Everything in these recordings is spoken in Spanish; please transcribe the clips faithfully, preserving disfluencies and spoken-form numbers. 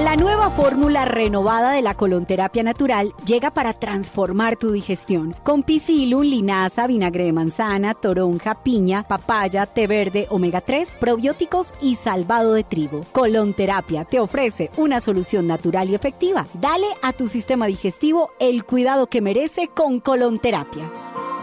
La nueva fórmula renovada de la colonterapia natural llega para transformar tu digestión. Con Psyllium, linaza, vinagre de manzana, toronja, piña, papaya, té verde, omega tres, probióticos y salvado de trigo. Colonterapia te ofrece una solución natural y efectiva. Dale a tu sistema digestivo el cuidado que merece con colonterapia.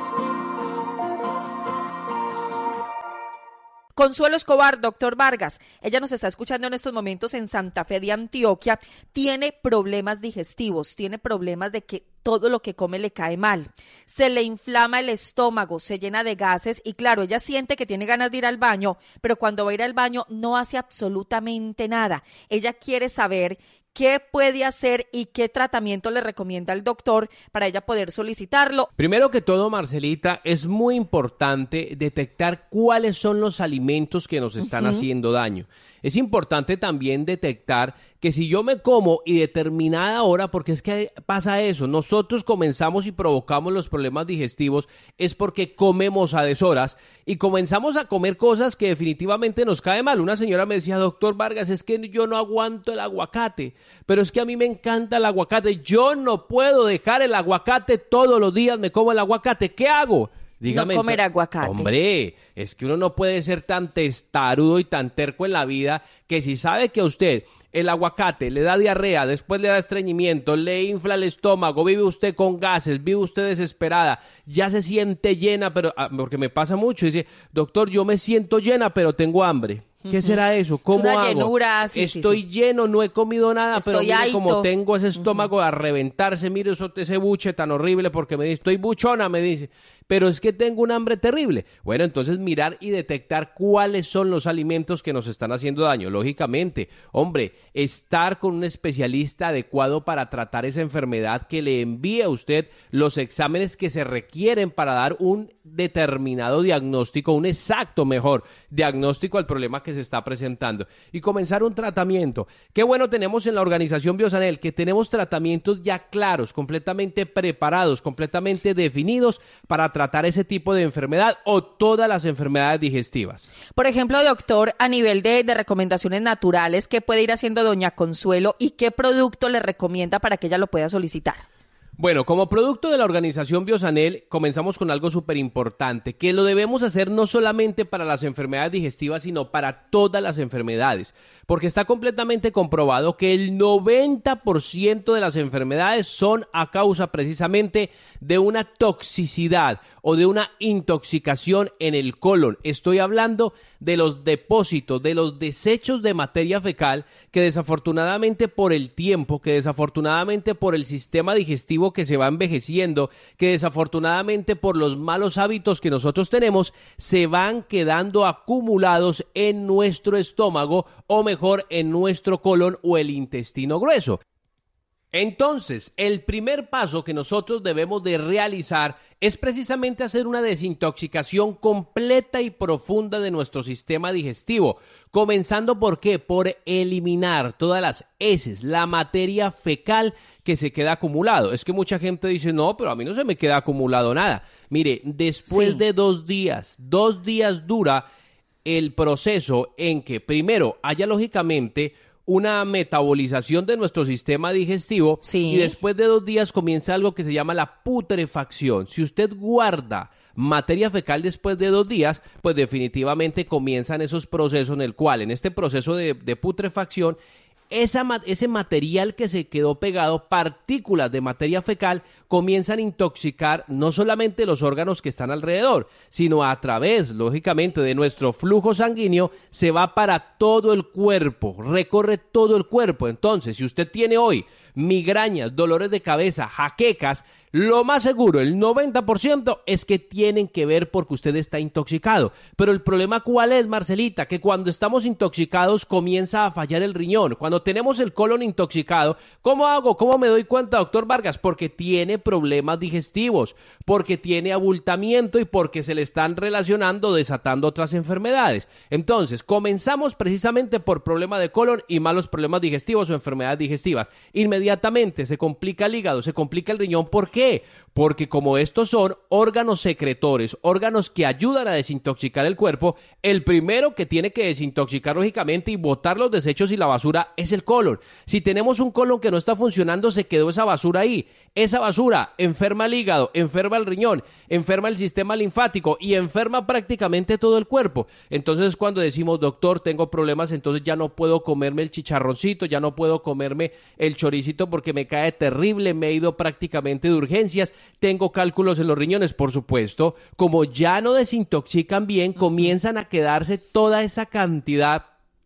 Consuelo Escobar, doctor Vargas, ella nos está escuchando en estos momentos en Santa Fe de Antioquia, tiene problemas digestivos, tiene problemas de que todo lo que come le cae mal, se le inflama el estómago, se llena de gases y claro, ella siente que tiene ganas de ir al baño, pero cuando va a ir al baño no hace absolutamente nada. Ella quiere saber qué puede hacer y qué tratamiento le recomienda el doctor para ella poder solicitarlo. Primero que todo, Marcelita, es muy importante detectar cuáles son los alimentos que nos están uh-huh. haciendo daño. Es importante también detectar que si yo me como y determinada hora, porque es que pasa eso, nosotros comenzamos y provocamos los problemas digestivos, es porque comemos a deshoras y comenzamos a comer cosas que definitivamente nos cae mal. Una señora me decía, doctor Vargas, es que yo no aguanto el aguacate, pero es que a mí me encanta el aguacate, yo no puedo dejar el aguacate todos los días, me como el aguacate, ¿qué hago? Dígame, no comer aguacate. Hombre, es que uno no puede ser tan testarudo y tan terco en la vida que si sabe que a usted el aguacate le da diarrea, después le da estreñimiento, le infla el estómago, vive usted con gases, vive usted desesperada, ya se siente llena, pero porque me pasa mucho, dice, doctor, yo me siento llena, pero tengo hambre. ¿Qué será eso? ¿Cómo es una hago? Llenura, sí, Estoy sí, sí. lleno, no he comido nada, Estoy pero mire aito. como tengo ese estómago uh-huh. a reventarse, mire eso, ese buche tan horrible porque me dice, estoy buchona, me dice, pero es que tengo un hambre terrible. Bueno, entonces mirar y detectar cuáles son los alimentos que nos están haciendo daño. Lógicamente, hombre, estar con un especialista adecuado para tratar esa enfermedad, que le envíe a usted los exámenes que se requieren para dar un determinado diagnóstico, un exacto, mejor, diagnóstico al problema que se está presentando y comenzar un tratamiento. Qué bueno tenemos en la organización Biosanel, que tenemos tratamientos ya claros, completamente preparados, completamente definidos para tratar ese tipo de enfermedad o todas las enfermedades digestivas. Por ejemplo, doctor, a nivel de, de recomendaciones naturales, ¿qué puede ir haciendo doña Consuelo y qué producto le recomienda para que ella lo pueda solicitar? Bueno, como producto de la organización Biosanel, comenzamos con algo súper importante, que lo debemos hacer no solamente para las enfermedades digestivas, sino para todas las enfermedades, porque está completamente comprobado que el noventa por ciento de las enfermedades son a causa precisamente de una toxicidad o de una intoxicación en el colon. Estoy hablando de los depósitos, de los desechos de materia fecal que desafortunadamente por el tiempo, que desafortunadamente por el sistema digestivo que se va envejeciendo, que desafortunadamente por los malos hábitos que nosotros tenemos, se van quedando acumulados en nuestro estómago o mejor en nuestro colon o el intestino grueso. Entonces, el primer paso que nosotros debemos de realizar es precisamente hacer una desintoxicación completa y profunda de nuestro sistema digestivo, comenzando ¿por qué? Por eliminar todas las heces, la materia fecal que se queda acumulado. Es que mucha gente dice, no, pero a mí no se me queda acumulado nada. Mire, después sí. de dos días, dos días dura el proceso en que primero haya lógicamente una metabolización de nuestro sistema digestivo sí. y después de dos días comienza algo que se llama la putrefacción. Si usted guarda materia fecal después de dos días, pues definitivamente comienzan esos procesos en el cual, en este proceso de, de putrefacción, Esa, ese material que se quedó pegado, partículas de materia fecal, comienzan a intoxicar no solamente los órganos que están alrededor, sino a través, lógicamente, de nuestro flujo sanguíneo, se va para todo el cuerpo, recorre todo el cuerpo. Entonces, si usted tiene hoy migrañas, dolores de cabeza, jaquecas, lo más seguro, el noventa por ciento es que tienen que ver porque usted está intoxicado. Pero el problema ¿cuál es, Marcelita? Que cuando estamos intoxicados comienza a fallar el riñón. Cuando tenemos el colon intoxicado, ¿cómo hago? ¿Cómo me doy cuenta, doctor Vargas? Porque tiene problemas digestivos, porque tiene abultamiento y porque se le están relacionando, desatando otras enfermedades. Entonces, comenzamos precisamente por problema de colon y malos problemas digestivos o enfermedades digestivas. Inmediatamente se complica el hígado, se complica el riñón. ¿Por qué? qué? Porque como estos son órganos secretores, órganos que ayudan a desintoxicar el cuerpo, el primero que tiene que desintoxicar lógicamente y botar los desechos y la basura es el colon. Si tenemos un colon que no está funcionando, se quedó esa basura ahí. Esa basura enferma el hígado, enferma el riñón, enferma el sistema linfático y enferma prácticamente todo el cuerpo. Entonces cuando decimos, doctor, tengo problemas, entonces ya no puedo comerme el chicharroncito, ya no puedo comerme el choricito porque me cae terrible, me he ido prácticamente de urgencias, tengo cálculos en los riñones, por supuesto. Como ya no desintoxican bien, comienzan a quedarse toda esa cantidad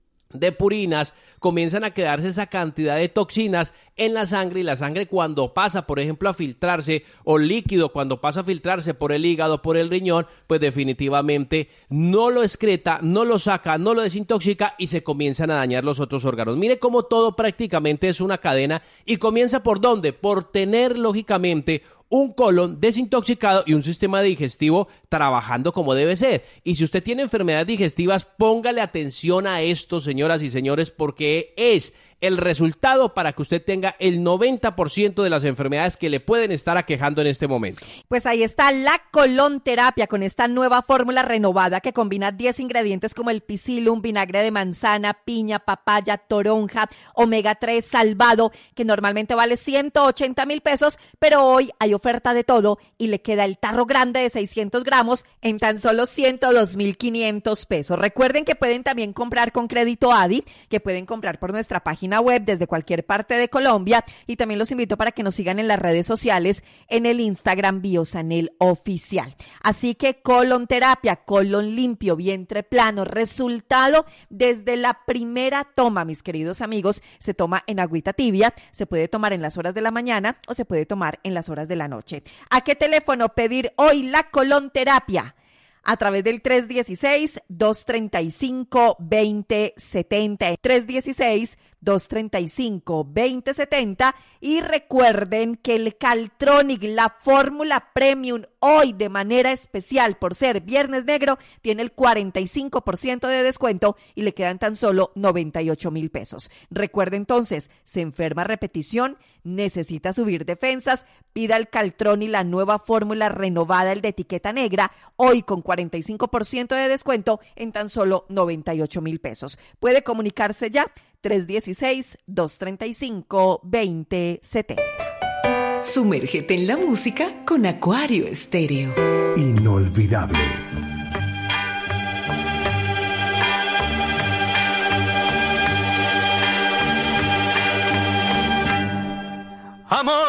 de purinas, comienzan a quedarse esa cantidad de toxinas en la sangre, y la sangre cuando pasa, por ejemplo, a filtrarse, o líquido cuando pasa a filtrarse por el hígado, por el riñón, pues definitivamente no lo excreta, no lo saca, no lo desintoxica y se comienzan a dañar los otros órganos. Mire cómo todo prácticamente es una cadena y comienza ¿por dónde? Por tener lógicamente un colon desintoxicado y un sistema digestivo trabajando como debe ser. Y si usted tiene enfermedades digestivas, póngale atención a esto, señoras y señores, porque es el resultado para que usted tenga el noventa por ciento de las enfermedades que le pueden estar aquejando en este momento. Pues ahí está la colonterapia con esta nueva fórmula renovada que combina diez ingredientes como el psyllium, vinagre de manzana, piña, papaya, toronja, omega tres salvado, que normalmente vale ciento ochenta mil pesos, pero hoy hay oferta de todo y le queda el tarro grande de seiscientos gramos en tan solo ciento dos mil quinientos pesos. Recuerden que pueden también comprar con crédito ADI, que pueden comprar por nuestra página web desde cualquier parte de Colombia, y también los invito para que nos sigan en las redes sociales en el Instagram Biosanel Oficial. Así que colonterapia, colon limpio, vientre plano, resultado desde la primera toma, mis queridos amigos, se toma en agüita tibia, se puede tomar en las horas de la mañana o se puede tomar en las horas de la noche. ¿A qué teléfono pedir hoy la colonterapia? A través del tres uno seis, dos tres cinco, dos cero siete cero, tres uno seis, dos tres cinco, dos cero siete cero, y recuerden que el Caltronic, la fórmula premium, hoy de manera especial por ser Viernes Negro, tiene el cuarenta y cinco por ciento de descuento y le quedan tan solo noventa y ocho mil pesos. Recuerde entonces, se enferma a repetición, necesita subir defensas, pida el Caltronic, la nueva fórmula renovada, el de etiqueta negra, hoy con cuarenta y cinco por ciento de descuento en tan solo noventa y ocho mil pesos. Puede comunicarse ya, tres uno seis, dos tres cinco, dos cero siete cero. Sumérgete en la música con Acuario Estéreo. Inolvidable. Amor.